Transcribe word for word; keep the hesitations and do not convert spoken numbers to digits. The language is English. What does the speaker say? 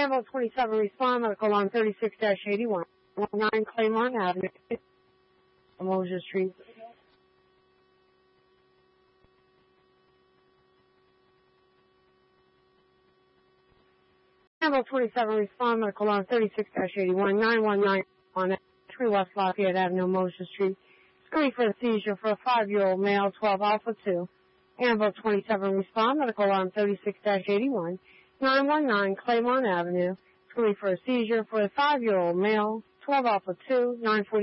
Ambulance twenty-seven, respond, medical line thirty-six dash eighty-one, nine Claymont Avenue, Mosier Street. Ambulance twenty-seven, respond, medical line thirty-six dash eighty-one, nine one nine on three West Lafayette Avenue, Mosier Street. Screen for a seizure for a five-year-old male, twelve Alpha two. Ambulance twenty-seven, respond, medical line thirty-six dash eighty-one, nine one nine Claymont Avenue. Screen for a seizure for a five-year-old male, twelve Alpha two, nine forty.